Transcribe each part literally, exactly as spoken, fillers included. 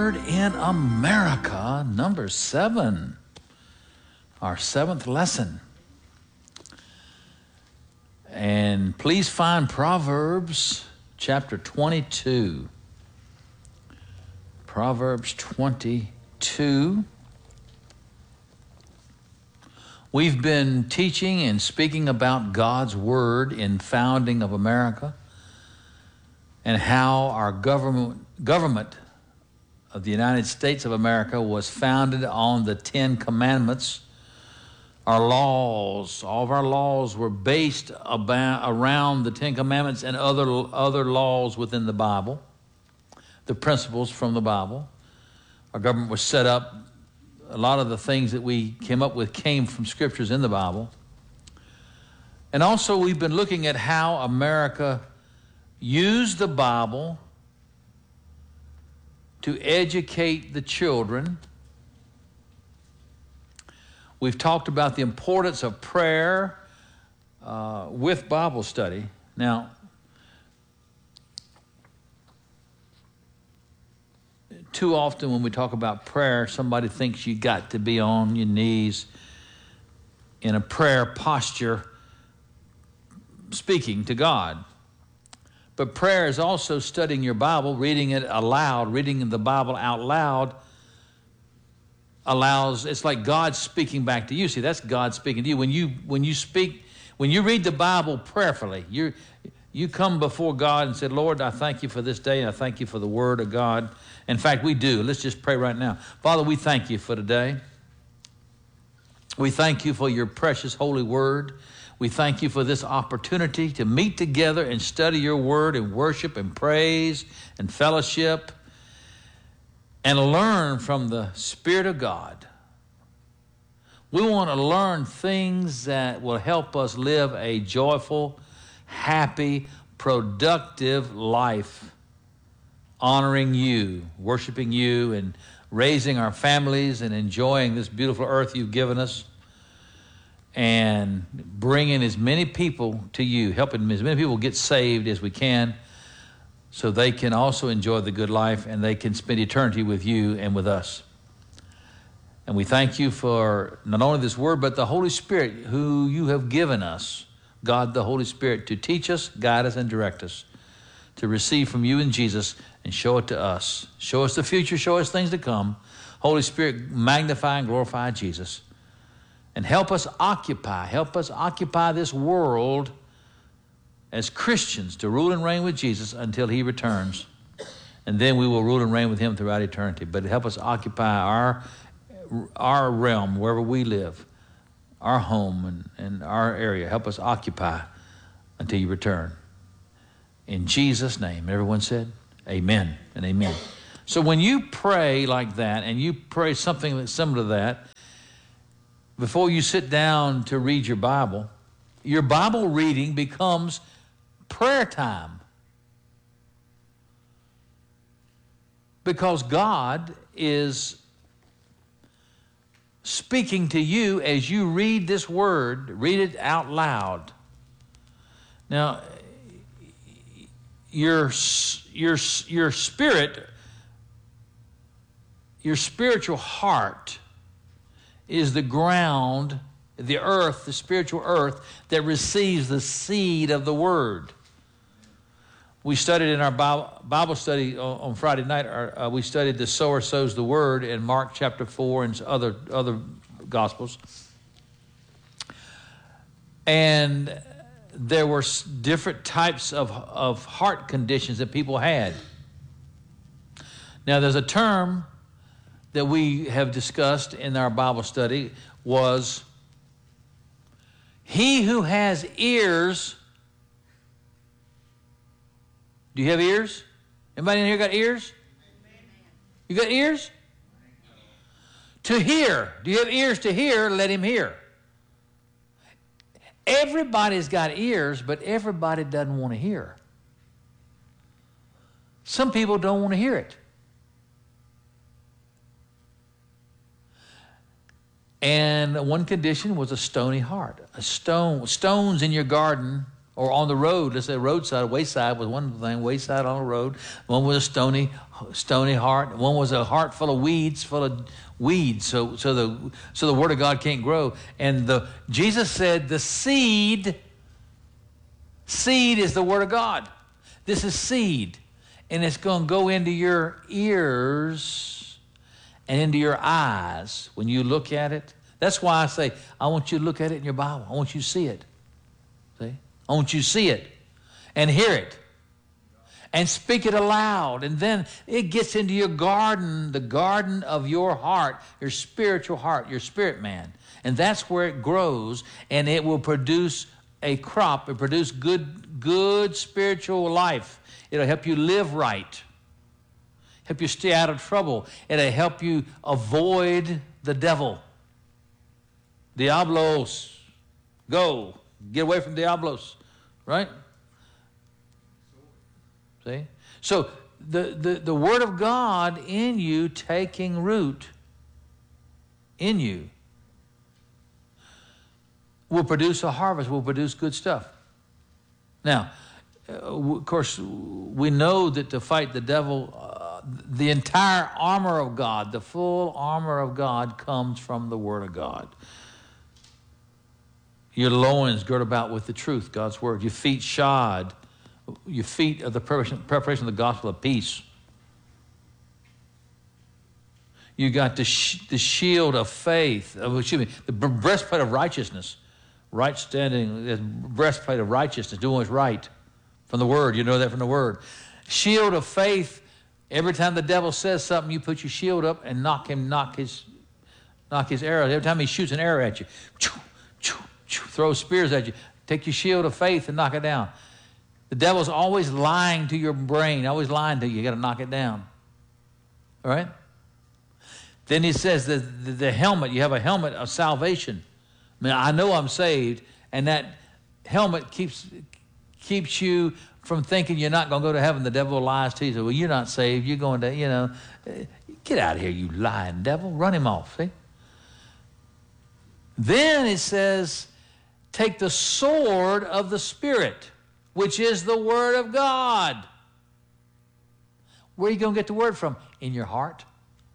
Word in America, number seven, our seventh lesson. And please find Proverbs chapter twenty-two. Proverbs twenty-two. We've been teaching and speaking about God's Word in founding of America and how our government, government of the United States of America was founded on the Ten Commandments. Our laws, all of our laws were based about, around the Ten Commandments and other, other laws within the Bible, the principles from the Bible. Our government was set up. A lot of the things that we came up with came from scriptures in the Bible. And also we've been looking at how America used the Bible to educate the children. We've talked about the importance of prayer uh, with Bible study. Now, too often when we talk about prayer, somebody thinks you got to be on your knees in a prayer posture speaking to God. But prayer is also studying your Bible, reading it aloud, reading the Bible out loud allows, it's like God speaking back to you. See, that's God speaking to you. When you when you speak, when you read the Bible prayerfully, you you come before God and say, Lord, I thank you for this day, and I thank you for the Word of God. In fact, we do. Let's just pray right now. Father, we thank you for today. We thank you for your precious holy Word. We thank you for this opportunity to meet together and study your Word and worship and praise and fellowship and learn from the Spirit of God. We want to learn things that will help us live a joyful, happy, productive life, honoring you, worshiping you, and raising our families and enjoying this beautiful earth you've given us, and bringing as many people to you, helping as many people get saved as we can so they can also enjoy the good life and they can spend eternity with you and with us. And we thank you for not only this word, but the Holy Spirit who you have given us, God the Holy Spirit, to teach us, guide us, and direct us, to receive from you and Jesus and show it to us. Show us the future, show us things to come. Holy Spirit, magnify and glorify Jesus. And help us occupy, help us occupy this world as Christians to rule and reign with Jesus until he returns. And then we will rule and reign with him throughout eternity. But help us occupy our, our realm, wherever we live, our home and, and our area. Help us occupy until you return. In Jesus' name, everyone said, amen and amen. So when you pray like that and you pray something that's similar to that, before you sit down to read your Bible, your Bible reading becomes prayer time. Because God is speaking to you as you read this word, read it out loud. Now, your, your, your spirit, your spiritual heart is the ground, the earth, the spiritual earth that receives the seed of the word. We studied in our Bible, Bible study on Friday night, uh, we studied the sower sows the word in Mark chapter four and other, other Gospels. And there were different types of, of heart conditions that people had. Now there's a term that we have discussed in our Bible study was, he who has ears. Do you have ears? Anybody in here got ears? You got ears? To hear. Do you have ears to hear? Let him hear. Everybody's got ears, but everybody doesn't want to hear. Some people don't want to hear it. And one condition was a stony heart. A stone, stones in your garden Or on the road, let's say roadside, wayside was one thing, wayside on the road. One was a stony, stony heart. One was a heart full of weeds, full of weeds. So, so the so the Word of God can't grow. And the Jesus said the seed, seed is the Word of God. This is seed, and it's going to go into your ears and into your eyes when you look at it. That's why I say I want you to look at it in your Bible. I want you to see it. See. I want you to see it and hear it and speak it aloud. And then it gets into your garden, the garden of your heart, your spiritual heart, your spirit man. And that's where it grows, and it will produce a crop. It produce good, good spiritual life. It'll help you live right, help you stay out of trouble. It'll help you avoid the devil. Diablos, go. Get away from Diablos, right? See? So the, the, the Word of God in you taking root in you will produce a harvest, will produce good stuff. Now, uh, of course, we know that to fight the devil, uh, the entire armor of God, the full armor of God comes from the Word of God. Your loins girt about with the truth, God's word. Your feet shod. Your feet are the preparation, preparation of the gospel of peace. You got the, sh the shield of faith. Uh, excuse me, the breastplate of righteousness. Right standing, the breastplate of righteousness, doing what's right. From the word, you know that from the word. Shield of faith. Every time the devil says something, you put your shield up and knock him, knock his, knock his arrows. Every time he shoots an arrow at you, throw spears at you, take your shield of faith and knock it down. The devil's always lying to your brain, always lying to you. You got to knock it down. All right? Then he says the, the, the helmet, you have a helmet of salvation. I mean, I know I'm saved, and that helmet keeps, keeps you from thinking you're not going to go to heaven. The devil lies to you. So, well, you're not saved. You're going to, you know, get out of here, you lying devil. Run him off, see? Then it says, take the sword of the Spirit, which is the Word of God. Where are you going to get the Word from? In your heart.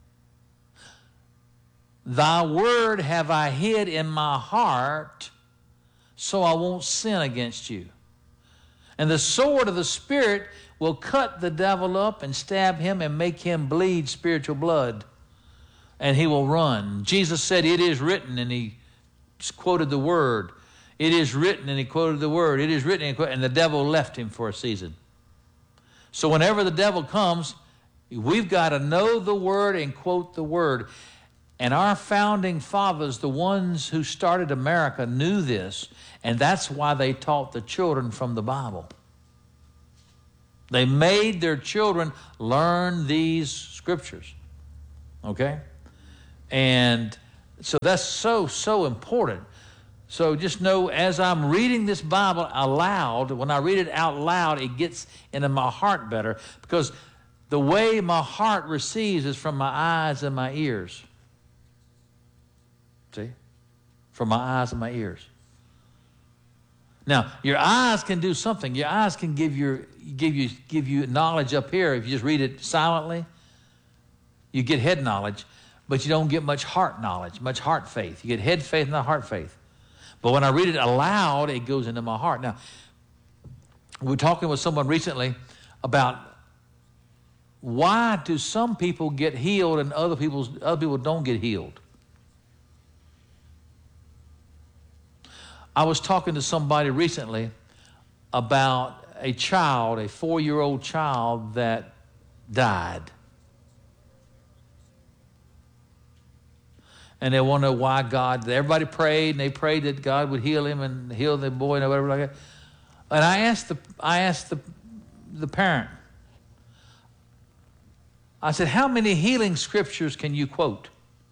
Thy word have I hid in my heart, so I won't sin against you. And the sword of the Spirit will cut the devil up and stab him and make him bleed spiritual blood. And he will run. Jesus said, it is written, and he quoted the word. It is written, and he quoted the word. It is written, and, and the devil left him for a season. So whenever the devil comes, we've got to know the word and quote the word. And our founding fathers, the ones who started America, knew this, and that's why they taught the children from the Bible. They made their children learn these scriptures, okay? And so that's so, so important. So just know, as I'm reading this Bible aloud, when I read it out loud, it gets into my heart better, because the way my heart receives is from my eyes and my ears. See? From my eyes and my ears. Now, your eyes can do something. Your eyes can give, your, give, you, give you knowledge up here. If you just read it silently, you get head knowledge, but you don't get much heart knowledge, much heart faith. You get head faith, not heart faith. But when I read it aloud, it goes into my heart. Now, we were talking with someone recently about why do some people get healed and other, people's, other people don't get healed. I was talking to somebody recently about a child, a four-year-old child that died. And they want to know why God, everybody prayed, and they prayed that God would heal him and heal the boy and whatever like that. And I asked the, I asked the, the parent, I said, how many healing scriptures can you quote?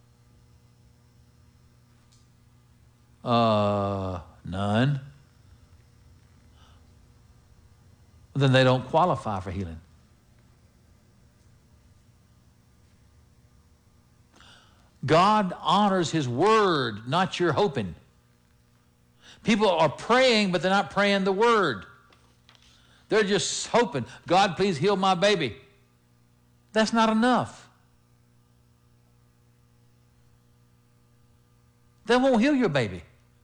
Uh, none. Then they don't qualify for healing. God honors his word, not your hoping. People are praying, but they're not praying the word. They're just hoping, God, please heal my baby. That's not enough. That won't heal your baby.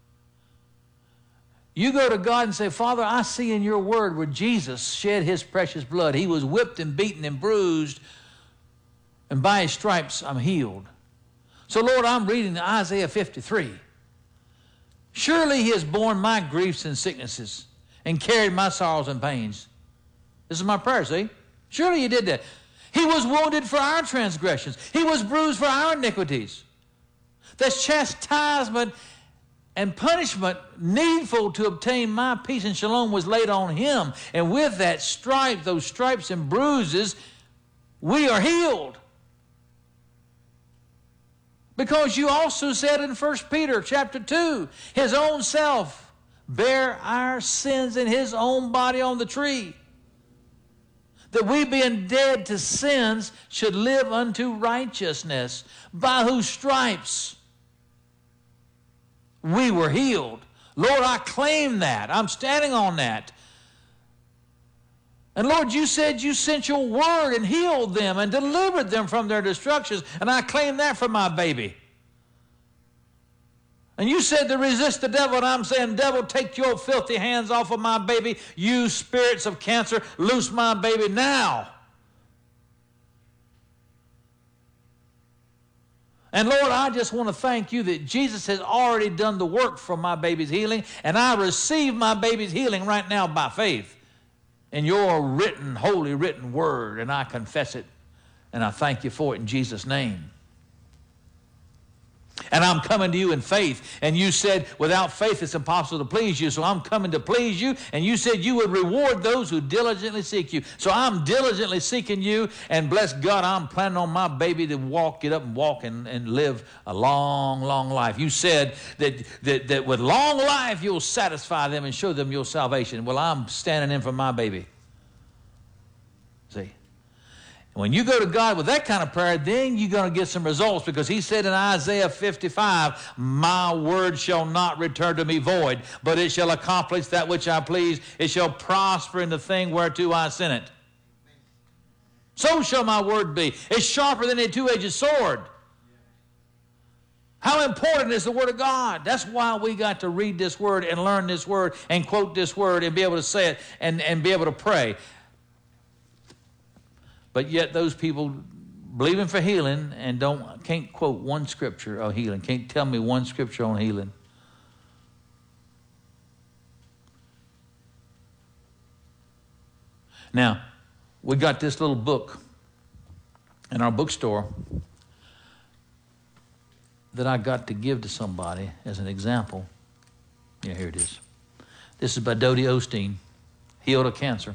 You go to God and say, Father, I see in your word where Jesus shed his precious blood. He was whipped and beaten and bruised, and by his stripes I'm healed. So, Lord, I'm reading Isaiah fifty-three. Surely he has borne my griefs and sicknesses and carried my sorrows and pains. This is my prayer, see? Surely he did that. He was wounded for our transgressions. He was bruised for our iniquities. That's chastisement and punishment needful to obtain my peace and shalom was laid on him. And with that stripe, those stripes and bruises, we are healed. Because you also said in First Peter chapter two, his own self bare our sins in his own body on the tree, that we being dead to sins should live unto righteousness, by whose stripes we were healed. Lord, I claim that. I'm standing on that. And Lord, you said you sent your word and healed them and delivered them from their destructions, and I claim that for my baby. And you said to resist the devil, and I'm saying, devil, take your filthy hands off of my baby. You spirits of cancer, loose my baby now. And Lord, I just want to thank you that Jesus has already done the work for my baby's healing, and I receive my baby's healing right now by faith in your written, holy written word, and I confess it, and I thank you for it in Jesus' name. And I'm coming to you in faith, and you said without faith it's impossible to please you, so I'm coming to please you, and you said you would reward those who diligently seek you. So I'm diligently seeking you, and bless God, I'm planning on my baby to walk, get up and walk and, and live a long, long life. You said that, that, that with long life you'll satisfy them and show them your salvation. Well, I'm standing in for my baby. See? When you go to God with that kind of prayer, then you're going to get some results, because he said in Isaiah fifty-five, my word shall not return to me void, but it shall accomplish that which I please. It shall prosper in the thing whereto I sent it. So shall my word be. It's sharper than a two-edged sword. How important is the word of God? That's why we got to read this word and learn this word and quote this word and be able to say it and, and be able to pray. But yet those people believing for healing and don't can't quote one scripture of healing, can't tell me one scripture on healing. Now, we got this little book in our bookstore that I got to give to somebody as an example. Yeah, here it is. This is by Dodie Osteen, Healed of Cancer.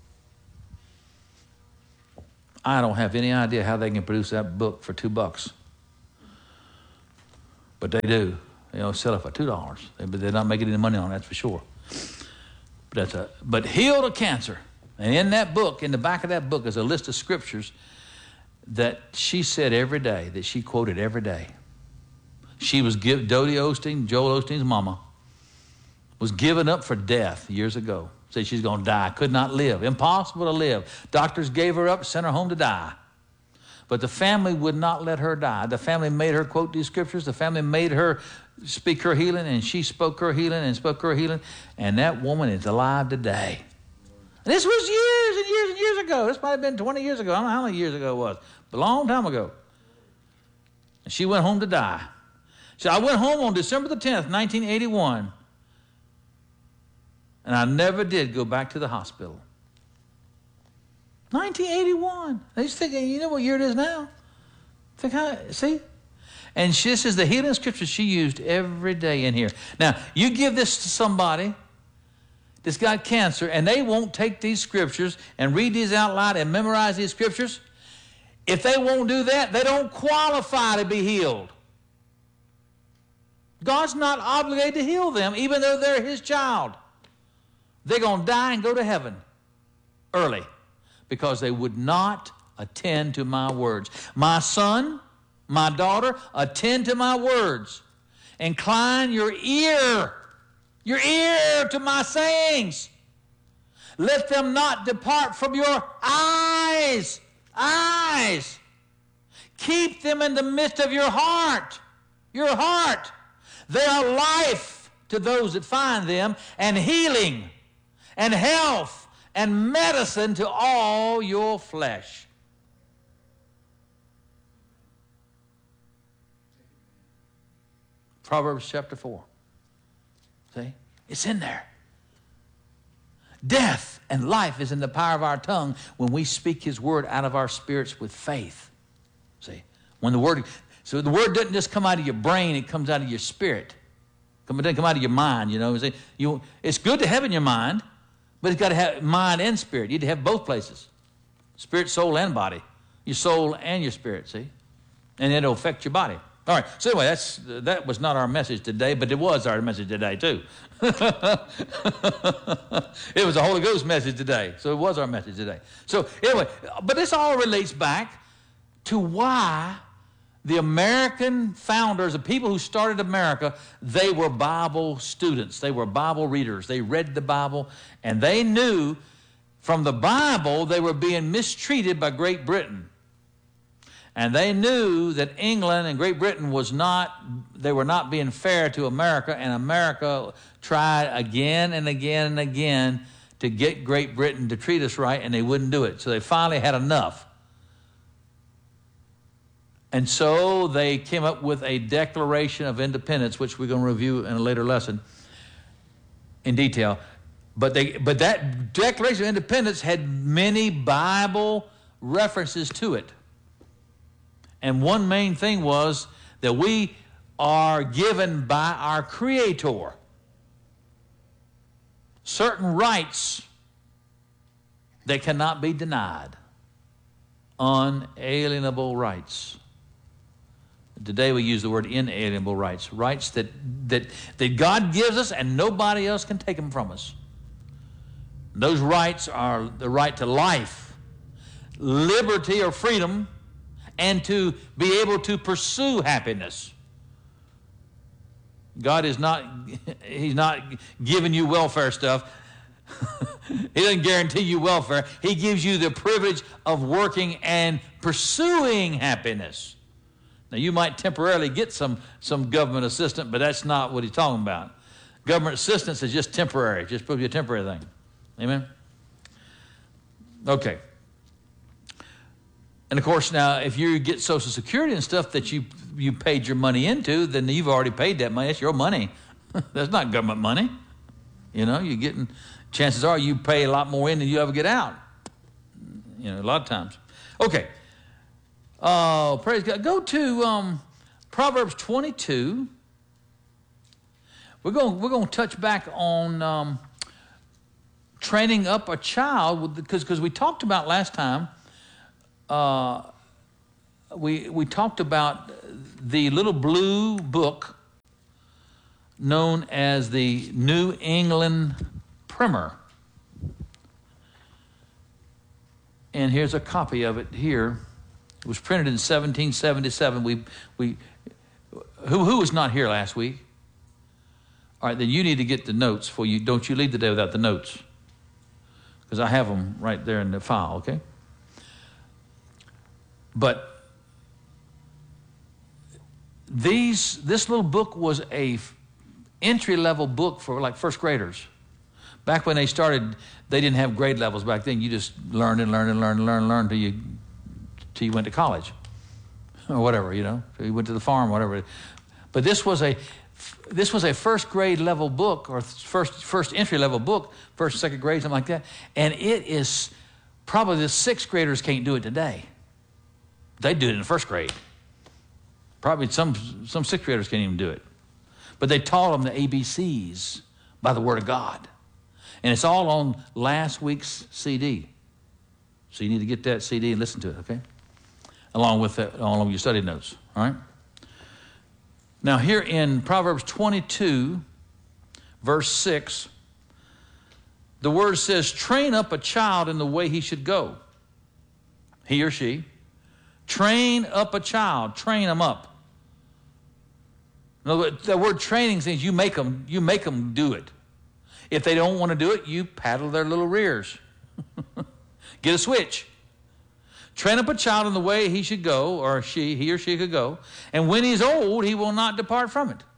I don't have any idea how they can produce that book for two bucks. But they do. You know, sell it for two dollars. But they're not making any money on it, that's for sure. But that's a but Healed of Cancer. And in that book, in the back of that book, is a list of scriptures that she said every day, that she quoted every day. She was give Dodie Osteen, Joel Osteen's mama, was given up for death years ago. Said she's going to die, could not live, impossible to live. Doctors gave her up, sent her home to die. But the family would not let her die. The family made her quote these scriptures. The family made her speak her healing, and she spoke her healing and spoke her healing. And that woman is alive today. And this was years and years and years ago. This might have been twenty years ago. I don't know how many years ago it was, but a long time ago. And she went home to die. So I went home on December the tenth, nineteen eighty-one. And I never did go back to the hospital. nineteen eighty-one. I just think, you know what year it is now? Think how, see? And she, this is the healing scripture she used every day in here. Now, you give this to somebody that's got cancer, and they won't take these scriptures and read these out loud and memorize these scriptures. If they won't do that, they don't qualify to be healed. God's not obligated to heal them, even though they're his child. They're going to die and go to heaven early because they would not attend to my words. My son, my daughter, attend to my words. Incline your ear, your ear to my sayings. Let them not depart from your eyes. Eyes. Keep them in the midst of your heart. Your heart. They are life to those that find them, and healing, and health, and medicine to all your flesh. Proverbs chapter four. See? It's in there. Death and life is in the power of our tongue when we speak his word out of our spirits with faith. See? When the word, so the word doesn't just come out of your brain, it comes out of your spirit. It doesn't come out of your mind, you know. See? You, it's good to have in your mind, but it's got to have mind and spirit. You need to have both places. Spirit, soul, and body. Your soul and your spirit, see? And it'll affect your body. All right, so anyway, that's, that was not our message today, but it was our message today, too. It was a Holy Ghost message today, so it was our message today. So anyway, but this all relates back to why the American founders, the people who started America, they were Bible students. They were Bible readers. They read the Bible, and they knew from the Bible they were being mistreated by Great Britain. And they knew that England and Great Britain was not, they were not being fair to America, and America tried again and again and again to get Great Britain to treat us right, and they wouldn't do it. So they finally had enough. And so they came up with a Declaration of Independence, which we're going to review in a later lesson in detail. But, they, but that Declaration of Independence had many Bible references to it. And one main thing was that we are given by our Creator certain rights that cannot be denied. Unalienable rights. Today we use the word inalienable rights. Rights that, that, that God gives us and nobody else can take them from us. Those rights are the right to life, liberty or freedom, and to be able to pursue happiness. God is not, he's not giving you welfare stuff. He doesn't guarantee you welfare. He gives you the privilege of working and pursuing happiness. Now, you might temporarily get some, some government assistance, but that's not what he's talking about. Government assistance is just temporary, just probably a temporary thing. Amen? Okay. And of course, now, if you get Social Security and stuff that you you paid your money into, then you've already paid that money. That's your money. That's not government money. You know, you're getting, chances are you pay a lot more in than you ever get out. You know, a lot of times. Okay. Uh, praise God. Go to um, Proverbs twenty-two. We're going we're going to touch back on um, training up a child, because because we talked about last time. Uh, we we talked about the little blue book known as the New England Primer. And here's a copy of it here. It was printed in seventeen seventy-seven. We we who who was not here last week? All right, then you need to get the notes for you. Don't you leave the day without the notes, because I have them right there in the file. Okay. But these, this little book was a entry-level book for like first graders. Back when they started, they didn't have grade levels back then. You just learned and learned and learned and learned and learned till you, till you went to college or whatever, you know. So you went to the farm, whatever. But this was a, this was a first grade level book, or first, first entry-level book, first, second grade, something like that. And it is, probably the sixth graders can't do it today. They do it in the first grade. Probably some, some sixth graders can't even do it. But they taught them the A B Cs by the Word of God. And it's all on last week's C D. So you need to get that C D and listen to it, okay? Along with that, along with your study notes, all right? Now here in Proverbs twenty-two, verse six, the word says, train up a child in the way he should go. He or she. Train up a child. Train them up. In other words, the word training means you make them, you make them do it. If they don't want to do it, you paddle their little rears. Get a switch. Train up a child in the way he should go, or she, he or she could go, and when he's old, he will not depart from it.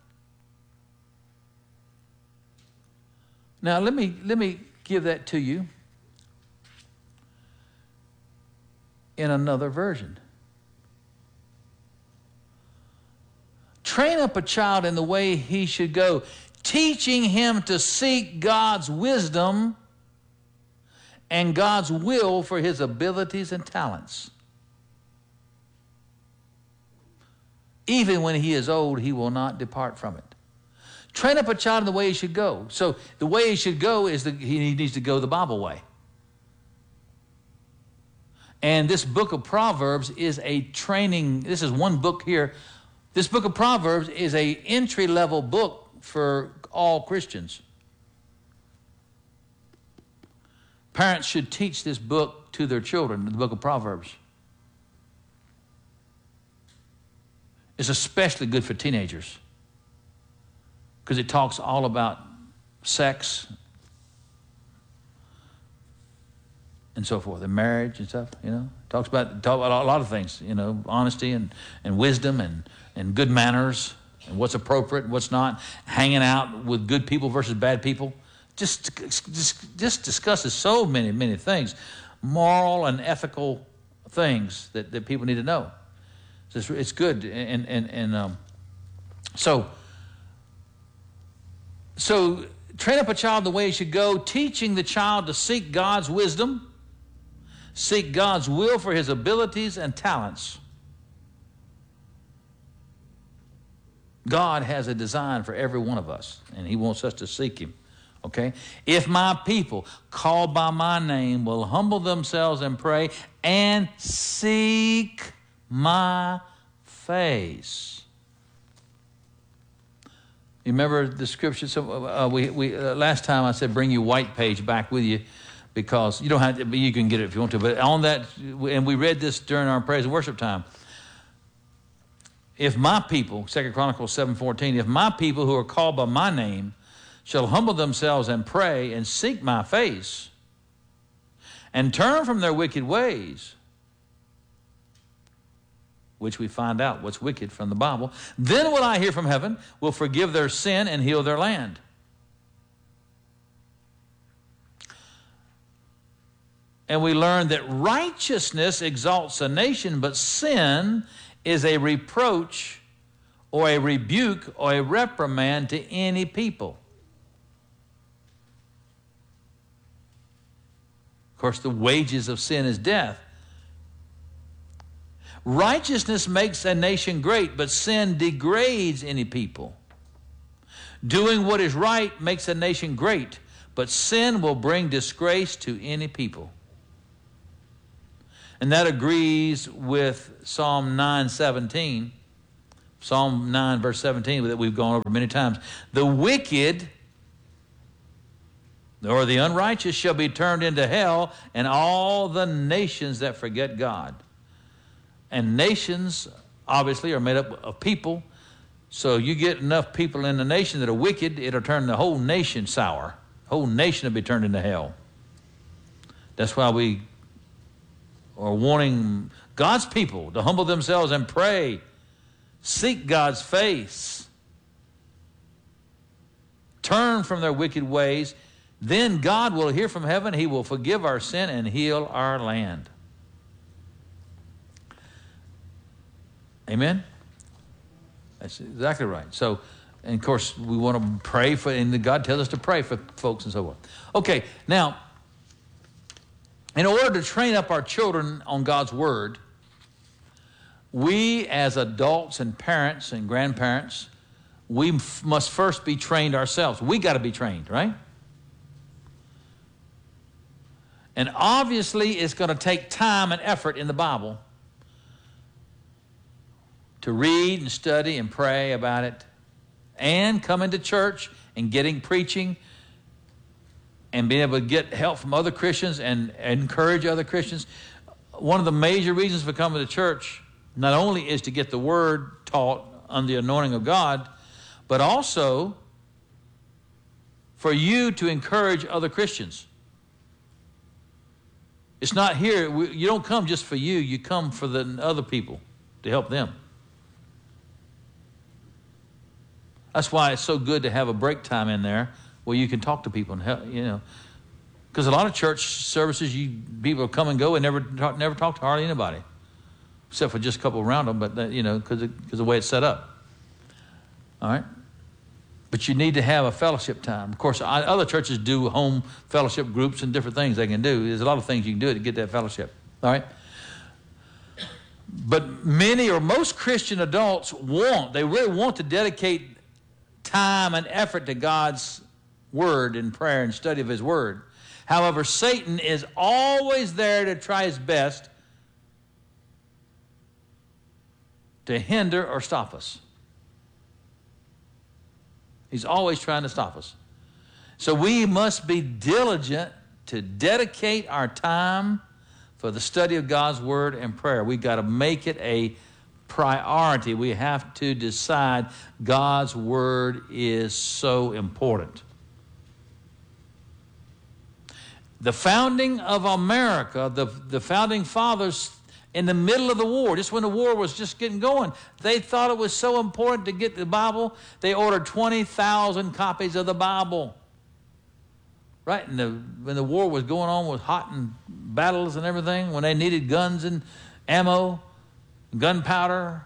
Now, let me, let me give that to you in another version. Train up a child in the way he should go, teaching him to seek God's wisdom and God's will for his abilities and talents. Even when he is old, he will not depart from it. Train up a child in the way he should go. So the way he should go is that he needs to go the Bible way. And this book of Proverbs is a training. This is one book here. This book of Proverbs is a entry-level book for all Christians. Parents should teach this book to their children, the book of Proverbs. It's especially good for teenagers because it talks all about sex and so forth, and marriage and stuff, you know. It talks about, talk about a lot of things, you know, honesty and, and wisdom and, and good manners and what's appropriate and what's not, hanging out with good people versus bad people. Just, just, just discusses so many, many things, moral and ethical things that, that people need to know. So it's, it's good. And, and, and um, so, so train up a child the way he should go, teaching the child to seek God's wisdom, seek God's will for his abilities and talents. God has a design for every one of us, and he wants us to seek him. Okay? If my people called by my name will humble themselves and pray and seek my face. You remember the scripture? So uh, we, we uh, last time I said bring your white page back with you because you don't have to, but you can get it if you want to. But on that, and we read this during our praise and worship time. If my people, Second Chronicles seven fourteen, if my people who are called by my name shall humble themselves and pray and seek my face and turn from their wicked ways, which we find out what's wicked from the Bible, then will I hear from heaven, will forgive their sin and heal their land. And we learn that righteousness exalts a nation, but sin is a reproach or a rebuke or a reprimand to any people. Of course, the wages of sin is death. Righteousness makes a nation great, but sin degrades any people. Doing what is right makes a nation great, but sin will bring disgrace to any people. And that agrees with Psalm nine seventeen. Psalm nine, verse seventeen, that we've gone over many times. The wicked or the unrighteous shall be turned into hell, and all the nations that forget God. And nations, obviously, are made up of people. So you get enough people in the nation that are wicked, it'll turn the whole nation sour. The whole nation will be turned into hell. That's why we are wanting God's people to humble themselves and pray, seek God's face, turn from their wicked ways. Then God will hear from heaven, he will forgive our sin and heal our land. Amen? That's exactly right. So, and of course, we want to pray for, and God tells us to pray for folks and so on. Okay, now, in order to train up our children on God's word, we as adults and parents and grandparents, we f- must first be trained ourselves. We got to be trained, right? And obviously, it's going to take time and effort in the Bible to read and study and pray about it and come into church and getting preaching and being able to get help from other Christians and encourage other Christians. One of the major reasons for coming to church not only is to get the word taught under the anointing of God, but also for you to encourage other Christians. It's not here. You don't come just for you. You come for the other people to help them. That's why it's so good to have a break time in there where you can talk to people and help, you know. Because a lot of church services, you people come and go and never talk, never talk to hardly anybody, except for just a couple around them. But that, you know, because because the way it's set up. All right. But you need to have a fellowship time. Of course, I, other churches do home fellowship groups and different things they can do. There's a lot of things you can do to get that fellowship. All right. But many or most Christian adults want, they really want to dedicate time and effort to God's word and prayer and study of his word. However, Satan is always there to try his best to hinder or stop us. He's always trying to stop us. So we must be diligent to dedicate our time for the study of God's word and prayer. We've got to make it a priority. We have to decide God's word is so important. The founding of America, the, the founding fathers in the middle of the war, just when the war was just getting going, they thought it was so important to get the Bible, they ordered twenty thousand copies of the Bible. Right? And the, when the war was going on with hot and battles and everything, when they needed guns and ammo, gunpowder,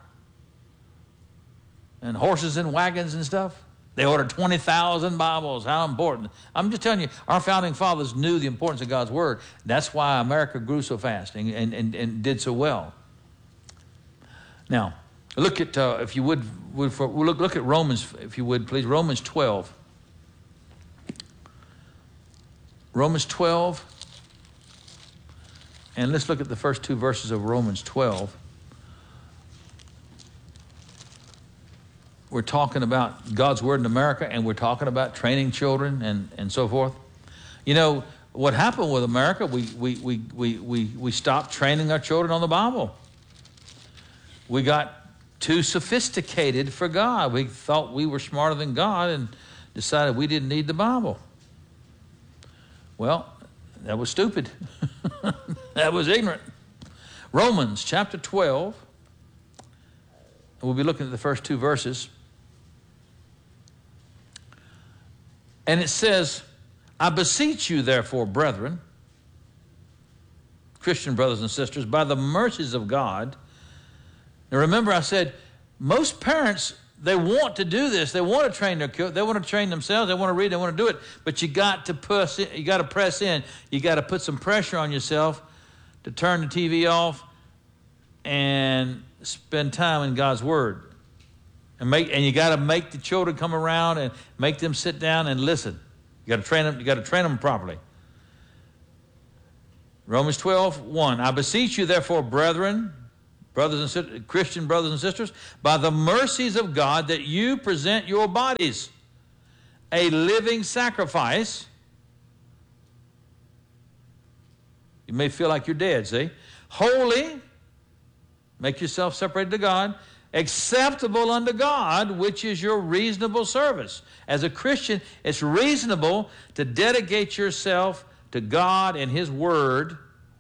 and horses and wagons and stuff, they ordered twenty thousand Bibles. How important. I'm just telling you, our founding fathers knew the importance of God's word. That's why America grew so fast and, and, and, and did so well. Now, look at, uh, if you would, would for, look, look at Romans, if you would, please. Romans twelve. Romans twelve. And let's look at the first two verses of Romans twelve. We're talking about God's word in America, and we're talking about training children and, and so forth. You know, what happened with America, we, we, we, we, we, we stopped training our children on the Bible. We got too sophisticated for God. We thought we were smarter than God and decided we didn't need the Bible. Well, that was stupid. That was ignorant. Romans chapter twelve. We'll be looking at the first two verses. And it says, I beseech you, therefore, brethren, Christian brothers and sisters, by the mercies of God. Now remember, I said, most parents, they want to do this. They want to train their kids. They want to train themselves. They want to read. They want to do it. But you got to push in, you got to press in. You got to put some pressure on yourself to turn the T V off and spend time in God's word. And make and you got to make the children come around and make them sit down and listen. You got to train them, you got to train them properly. Romans twelve, one. I beseech you, therefore, brethren, brothers and sisters, Christian brothers and sisters, by the mercies of God, that you present your bodies a living sacrifice. You may feel like you're dead, see? Holy, make yourself separated to God, acceptable unto God, which is your reasonable service. As a Christian, it's reasonable to dedicate yourself to God and his word.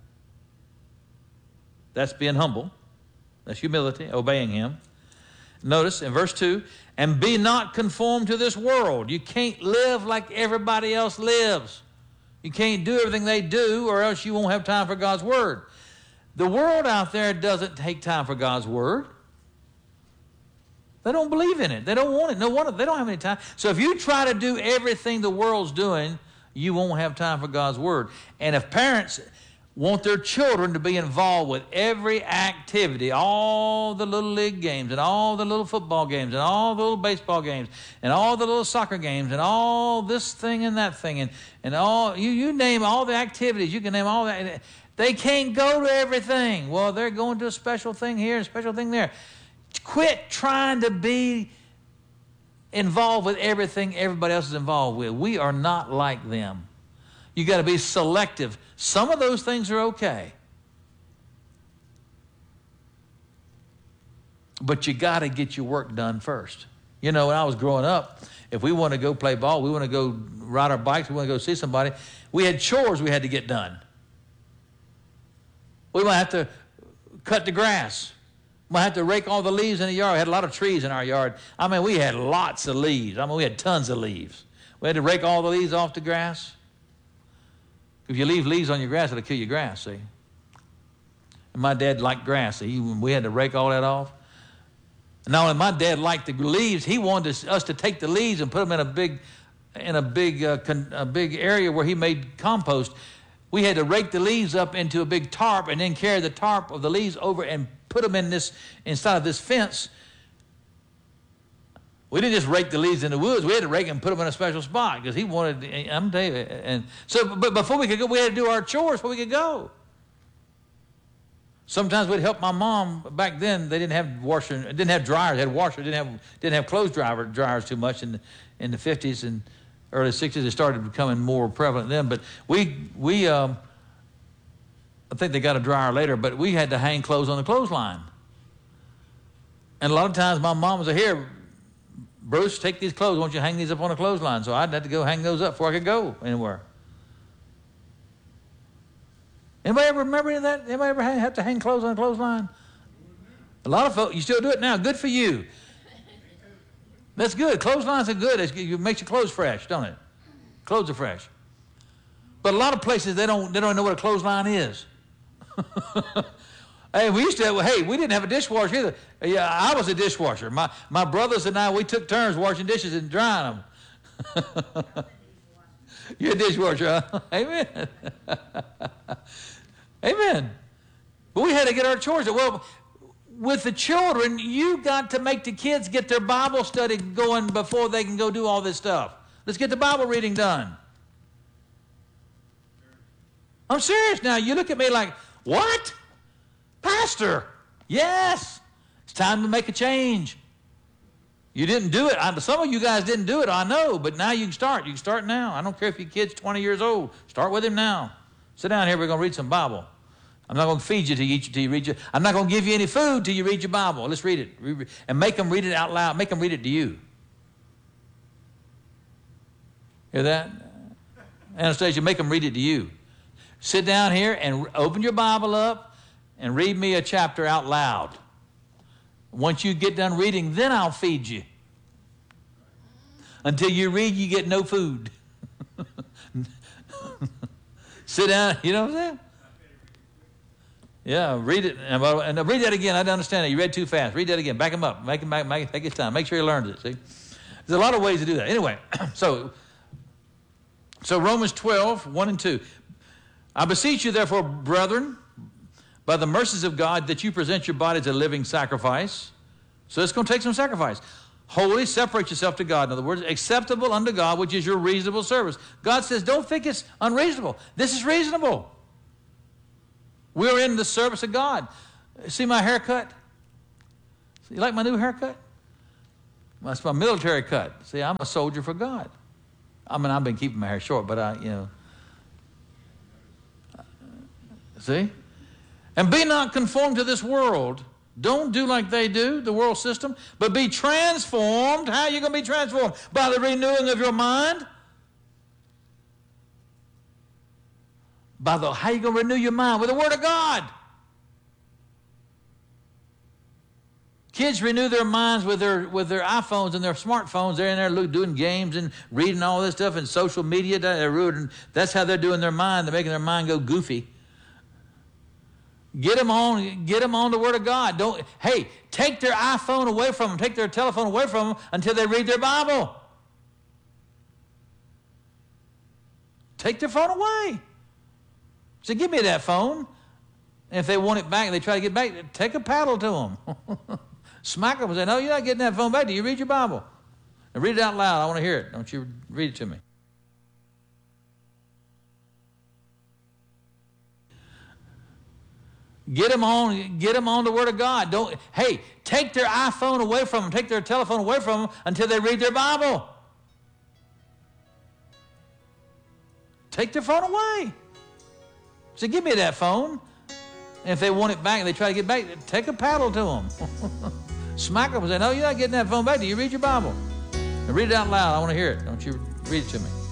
That's being humble. That's humility, obeying him. Notice in verse two, and be not conformed to this world. You can't live like everybody else lives. You can't do everything they do, or else you won't have time for God's word. The world out there doesn't take time for God's word. They don't believe in it. They don't want it. No wonder they don't have any time. So if you try to do everything the world's doing, you won't have time for God's word. And if parents want their children to be involved with every activity, all the little league games and all the little football games and all the little baseball games and all the little soccer games and all this thing and that thing and, and all, you, you name all the activities, you can name all that. They can't go to everything. Well, they're going to a special thing here, a special thing there. Quit trying to be involved with everything everybody else is involved with. We are not like them. You got to be selective. Some of those things are okay. But you got to get your work done first. You know, when I was growing up, if we want to go play ball, we want to go ride our bikes, we want to go see somebody, we had chores we had to get done. We might have to cut the grass. We might have to rake all the leaves in the yard. We had a lot of trees in our yard. I mean, we had lots of leaves. I mean, we had tons of leaves. We had to rake all the leaves off the grass. If you leave leaves on your grass, it'll kill your grass, see? And my dad liked grass. So he, we had to rake all that off. And not only my dad liked the leaves, he wanted us to take the leaves and put them in a big, in a big, uh, con, a big area where he made compost. We had to rake the leaves up into a big tarp and then carry the tarp of the leaves over and put them in this, inside of this fence. We didn't just rake the leaves in the woods. We had to rake them and put them in a special spot because he wanted, I'm telling you. And so, but before we could go, we had to do our chores before we could go. Sometimes we'd help my mom. Back then, they didn't have washer, didn't have dryers. They had washers. Didn't have didn't have clothes dryer, dryers too much in the, in the fifties and early sixties. It started becoming more prevalent then. But we we um, I think they got a dryer later. But we had to hang clothes on the clothesline. And a lot of times, my mom was like, "Here, Bruce, take these clothes. Why don't you hang these up on a clothesline?" So I'd have to go hang those up before I could go anywhere. Anybody ever remember any of that? Anybody ever have to hang clothes on a clothesline? A lot of folks, you still do it now. Good for you. That's good. Clotheslines are good. It makes your clothes fresh, don't it? Clothes are fresh. But a lot of places, they don't, they don't know what a clothesline is. Hey, we used to have, hey, we didn't have a dishwasher either. Yeah, I was a dishwasher. My, my brothers and I, we took turns washing dishes and drying them. You're a dishwasher, huh? Amen. Amen. But we had to get our chores. Well, with the children, you got to make the kids get their Bible study going before they can go do all this stuff. Let's get the Bible reading done. I'm serious now. You look at me like, what? Pastor? Yes. It's time to make a change. You didn't do it. I, some of you guys didn't do it, I know, but now you can start. You can start now. I don't care if your kid's twenty years old. Start with him now. Sit down here. We're going to read some Bible. I'm not going to feed you till you eat till you read your. I'm not going to give you any food till you read your Bible. Let's read it. Read, and make them read it out loud. Make them read it to you. Hear that? Anastasia, make them read it to you. Sit down here and open your Bible up and read me a chapter out loud. Once you get done reading, then I'll feed you. Until you read, you get no food. Sit down, you know what I'm saying? Yeah, read it. And read that again. I don't understand it. You read too fast. Read that again. Back him up. Make him back, make, take his time. Make sure he learns it, see? There's a lot of ways to do that. Anyway, so, so Romans twelve, one and two. I beseech you, therefore, brethren, by the mercies of God, that you present your bodies a living sacrifice. So it's going to take some sacrifice. Holy, separate yourself to God. In other words, acceptable unto God, which is your reasonable service. God says, don't think it's unreasonable. This is reasonable. We're in the service of God. See my haircut? You like my new haircut? That's my military cut. See, I'm a soldier for God. I mean, I've been keeping my hair short, but I, you know. See? And be not conformed to this world. Don't do like they do, the world system, but be transformed. How are you going to be transformed? By the renewing of your mind. By the, how are you going to renew your mind? With the Word of God. Kids renew their minds with their, with their iPhones and their smartphones. They're in there doing games and reading all this stuff and social media. That's how they're doing their mind. They're making their mind go goofy. Get them on, get them on the Word of God. Don't, hey, take their iPhone away from them. Take their telephone away from them until they read their Bible. Take their phone away. So give me that phone. And if they want it back, they try to get back, take a paddle to them. Smack them and say, no, you're not getting that phone back. Do you read your Bible? And read it out loud. I want to hear it. Don't you read it to me. Get them on, get them on the Word of God. Don't, hey, take their iPhone away from them. Take their telephone away from them until they read their Bible. Take their phone away. So give me that phone. And if they want it back, they try to get back, take a paddle to them. smack them and say, no, you're not getting that phone back. Do you read your Bible? And read it out loud. I want to hear it. Don't you read it to me.